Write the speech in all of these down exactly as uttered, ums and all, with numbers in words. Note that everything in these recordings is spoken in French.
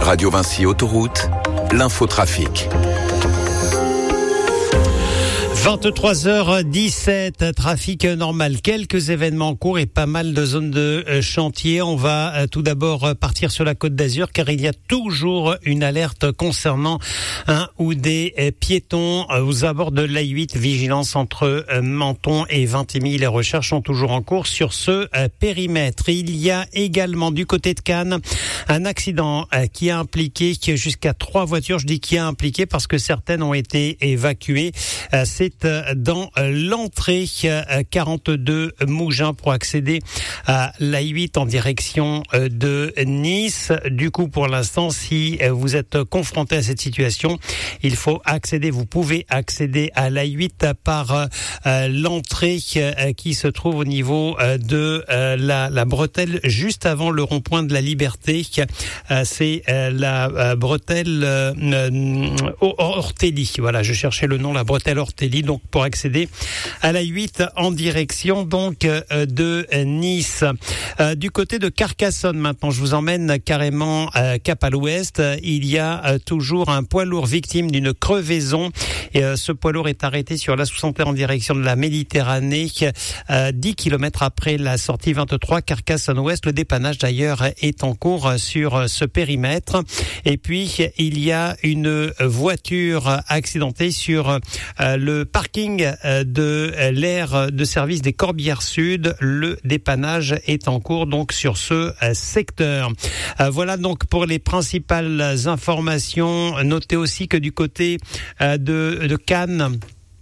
Radio Vinci Autoroute, l'infotrafic. vingt-trois heures dix-sept, trafic normal, quelques événements en cours et pas mal de zones de chantier. On va tout d'abord partir sur la Côte d'Azur car il y a toujours une alerte concernant un ou des piétons aux abords de l'A huit. Vigilance entre Menton et Vintimille. Les recherches sont toujours en cours sur ce périmètre. Il y a également du côté de Cannes un accident qui a impliqué jusqu'à trois voitures. Je dis qui a impliqué parce que certaines ont été évacuées. C'est dans l'entrée quarante-deux Mougins pour accéder à l'A huit en direction de Nice. Du coup, pour l'instant, si vous êtes confronté à cette situation, il faut accéder, vous pouvez accéder à l'A huit par l'entrée qui se trouve au niveau de la, la bretelle juste avant le rond-point de la Liberté. C'est la bretelle Ortelli. Voilà, je cherchais le nom, la bretelle Ortelli. Donc pour accéder à l'A huit en direction donc de Nice. Euh, du côté de Carcassonne maintenant, je vous emmène carrément euh, cap à l'ouest. Il y a euh, toujours un poids lourd victime d'une crevaison. Et, euh, ce poids lourd est arrêté sur l'A soixante-un en direction de la Méditerranée, euh, dix kilomètres après la sortie vingt-trois Carcassonne-Ouest. Le dépannage d'ailleurs est en cours sur ce périmètre. Et puis il y a une voiture accidentée sur euh, le parking de l'aire de service des Corbières Sud. Le dépannage est en cours donc sur ce secteur. Voilà donc pour les principales informations. Notez aussi que du côté de, de Cannes,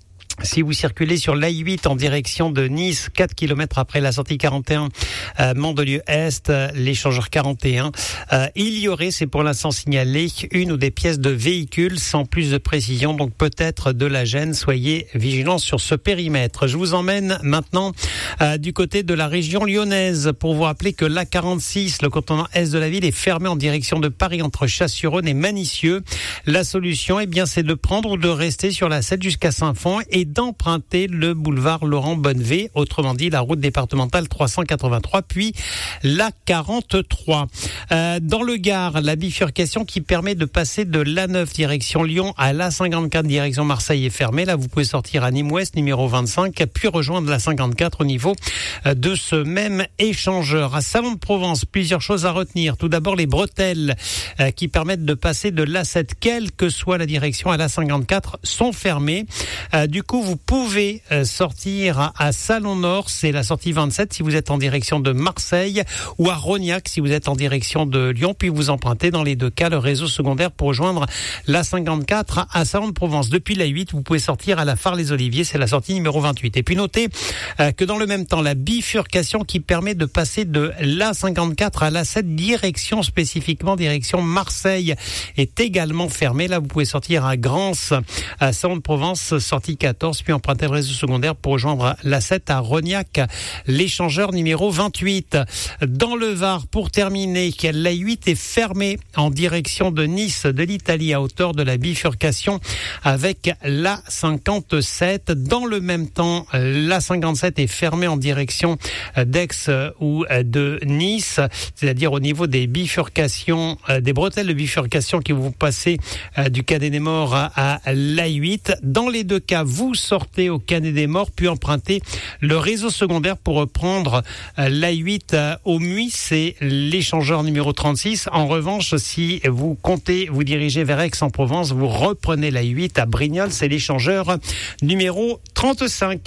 si vous circulez sur l'A huit en direction de Nice, quatre kilomètres après la sortie quarante et un, euh, Mandelieu-Est, euh, l'échangeur quarante et un, euh, il y aurait, c'est pour l'instant signalé, une ou des pièces de véhicules sans plus de précision, donc peut-être de la gêne. Soyez vigilants sur ce périmètre. Je vous emmène maintenant euh, du côté de la région lyonnaise pour vous rappeler que l'A quarante-six, le contournement est de la ville, est fermé en direction de Paris entre Chasse-sur-Rhône et Manicieux. La solution, eh bien, c'est de prendre ou de rester sur la sept jusqu'à Saint-Fond et d'emprunter le boulevard Laurent Bonnevé, autrement dit la route départementale trois cent quatre-vingt-trois, puis l'A quarante-trois. Euh, dans le Gard, la bifurcation qui permet de passer de l'A neuf direction Lyon à l'A cinquante-quatre direction Marseille est fermée. Là, vous pouvez sortir à Nîmes-Ouest, numéro vingt-cinq, puis rejoindre l'A cinquante-quatre au niveau de ce même échangeur. À Salon de Provence, plusieurs choses à retenir. Tout d'abord, les bretelles euh, qui permettent de passer de l'A sept, quelle que soit la direction, à l'A cinquante-quatre, sont fermées. Euh, du coup, vous pouvez sortir à Salon Nord, c'est la sortie vingt-sept si vous êtes en direction de Marseille, ou à Rognac si vous êtes en direction de Lyon, puis vous empruntez dans les deux cas le réseau secondaire pour rejoindre l'A cinquante-quatre à Salon de Provence. Depuis l'A huit, vous pouvez sortir à la Phare-les-Oliviers, c'est la sortie numéro vingt-huit. Et puis notez que dans le même temps, la bifurcation qui permet de passer de l'A cinquante-quatre à l'A sept, direction spécifiquement direction Marseille, est également fermée. Là, vous pouvez sortir à Grance, à Salon de Provence, sortie quatorze, puis emprunter le réseau secondaire pour rejoindre l'A sept à Rognac, l'échangeur numéro vingt-huit. Dans le Var, pour terminer, l'A huit est fermée en direction de Nice, de l'Italie, à hauteur de la bifurcation avec l'A cinquante-sept. Dans le même temps, l'A cinquante-sept est fermée en direction d'Aix ou de Nice, c'est-à-dire au niveau des bifurcations, des bretelles de bifurcation qui vont passer du Cadet des Morts à l'A huit. Dans les deux cas, vous sortez au Canet des Morts, puis empruntez le réseau secondaire pour reprendre l'A huit au Muy, c'est l'échangeur numéro trente-six. En revanche, si vous comptez vous diriger vers Aix-en-Provence, vous reprenez l'A huit à Brignoles, c'est l'échangeur numéro trente-cinq.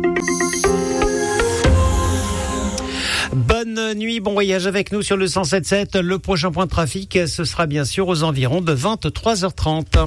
Bonne nuit, bon voyage avec nous sur le cent sept virgule sept. Le prochain point de trafic, ce sera bien sûr aux environs de vingt-trois heures trente.